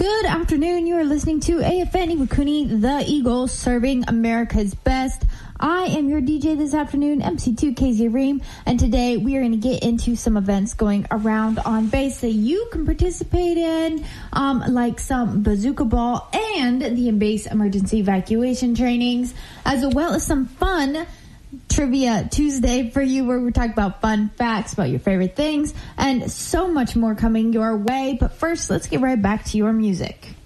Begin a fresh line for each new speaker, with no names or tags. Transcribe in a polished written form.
Good afternoon. You are listening to AFN Iwakuni, the Eagle, serving America's best. I am your DJ this afternoon, MC2 KZ Reem, and today we are going to get into some events going around on base that you can participate in, like some bazooka ball and the base emergency evacuation trainings, as well as some fun Trivia Tuesday for you, where we talk about fun facts about your favorite things and so much more coming your way. But first, let's get right back to your music.